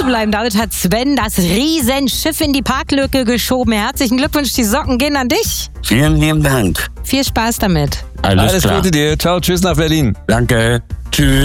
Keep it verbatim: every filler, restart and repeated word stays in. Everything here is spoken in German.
zu bleiben. Damit hat Sven das Riesenschiff in die Parklücke geschoben. Herzlichen Glückwunsch, die Socken gehen an dich. Vielen lieben Dank. Viel Spaß damit. Alles, Alles klar. Gute dir. Ciao, tschüss nach Berlin. Danke. Tschüss.